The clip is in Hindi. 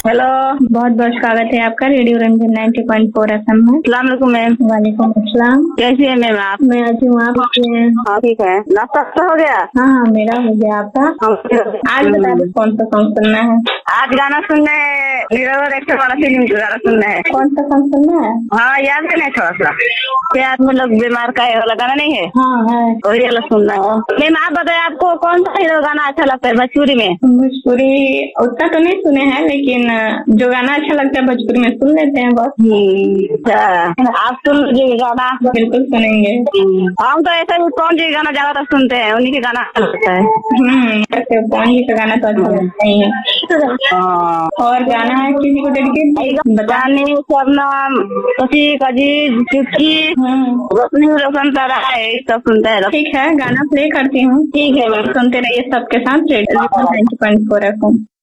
हेलो। बहुत बहुत स्वागत है आपका रेडियो रंजन 90.4 FM में। अस्सलाम मैम। वालेकुम अस्सलाम। कैसी है मैम आप? मैं अच्छी हूँ, आप कैसे हैं? हाँ ठीक है। नाश्ता हो गया? हाँ हाँ, मेरा हो गया, आपका? आज बता दो कौन सा सॉन्ग सुनना है? आज गाना सुनना है, निरवर एक्टर वाला फिल्म का गाना सुनना है। कौन सा सॉन्ग सुनना है? हाँ याद है नहीं थोड़ा सा, प्यार में लोग बीमार का वाला गाना नहीं है? हाँ है। वही वाला सुनना है। मैम आप बताए आपको कौन सा हीरो गाना अच्छा लगता है भोजपुरी में? भोजपुरी उतना तो नहीं सुने हैं, लेकिन जो गाना अच्छा लगता है भोजपुरी में सुन लेते हैं बस। अच्छा, आप सुन लीजिए गाना। बिल्कुल सुनेंगे। हम तो ऐसे भी कौन जी गाना ज्यादा सबसे सुनते हैं, उन्हीं के गाना अच्छा लगता है। ऐसे कौन जी का गाना तो अच्छा लगता ही है। और गाना है किसी को डेडिकेट बताने शबनम, कशीक, अजीज, चुटकी, रोशनी, रोशन तारा है, सब सुनते हैं। ठीक है, गाना प्ले करती हूँ। ठीक है मैम, सुनते रहिए सबके साथ रेडियो 90.4 FM।